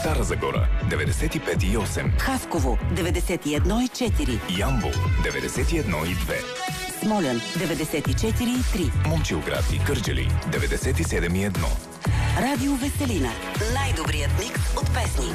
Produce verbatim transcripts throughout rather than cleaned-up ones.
Стара Загора деветдесет и пет и осем, Хасково деветдесет и едно и четири, Ямбол деветдесет и едно и две, Смолян деветдесет и четири и три, Момчилград и Кърджали деветдесет и седем и едно. Радио Веселина. Най-добрият микс от песни.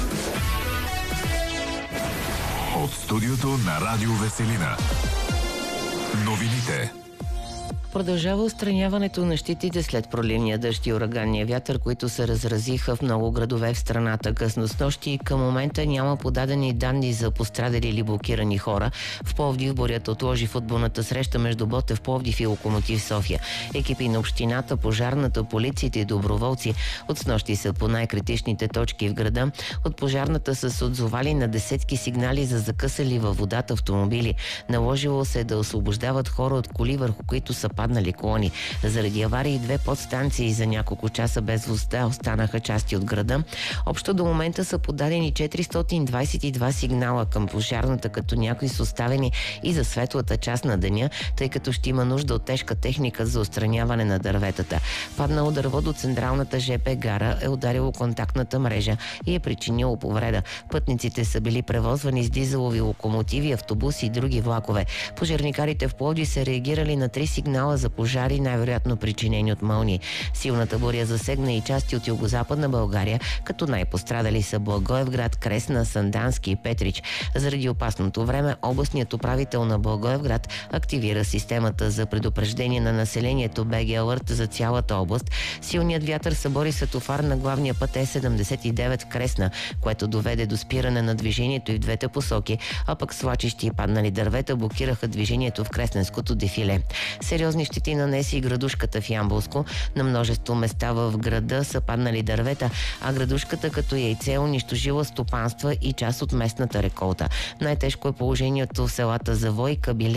От студиото на Радио Веселина. Новините. Продължава отстраняването на щитите след проливния дъжд и ураганния вятър, които се разразиха в много градове в страната. Късно снощи и към момента няма подадени данни за пострадали или блокирани хора. В Пловдив бурята отложи футболната среща между Ботев Пловдив и Локомотив София. Екипи на общината, пожарната, полицията и доброволци от снощи са по най-критичните точки в града. От пожарната са се отзовали на десетки сигнали за закъсали във водата автомобили. Наложило се да освобождават хора от коли, върху които са паднали колони. Заради аварии две подстанции за няколко часа без вода останаха части от града. Общо до момента са подадени четиристотин двадесет и два сигнала към пожарната, като някои са оставени и за светлата част на деня, тъй като ще има нужда от тежка техника за отстраняване на дърветата. Паднало дърво до централната ЖП гара е ударило контактната мрежа и е причинило повреда. Пътниците са били превозвани с дизелови локомотиви, автобуси и други влакове. Пожарникарите в Пловдив са реагирали на три сигнала за пожари, най-вероятно причинени от мълнии. Силната буря засегна и части от югозападна България, като най-пострадали са Благоевград, Кресна, Сандански и Петрич. Заради опасното време, областният управител на Благоевград активира системата за предупреждение на населението Б Г Алърт за цялата област. Силният вятър събори светофар на главния път Е седемдесет и девет в Кресна, което доведе до спиране на движението и в двете посоки, а пък свлачищи и паднали дървета блокираха движението в Кресненското дефиле. Сериозни щети нанеси и градушката в Ямболско. На множество места в града са паднали дървета, а градушката като яйце унищожила стопанства и част от местната реколта. Най-тежко е положението в селата Завой, Кабиле